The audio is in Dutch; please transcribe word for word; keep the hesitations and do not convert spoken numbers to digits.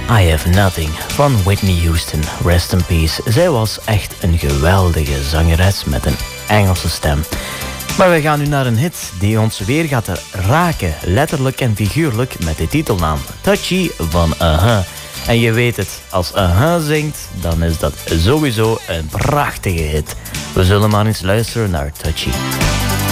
I Have Nothing van Whitney Houston. Rest in peace. Zij was echt een geweldige zangeres met een Engelse stem. Maar we gaan nu naar een hit die ons weer gaat raken, letterlijk en figuurlijk, met de titelnaam Touchy van A-ha. En je weet het, als A-ha zingt, dan is dat sowieso een prachtige hit. We zullen maar eens luisteren naar Touchy.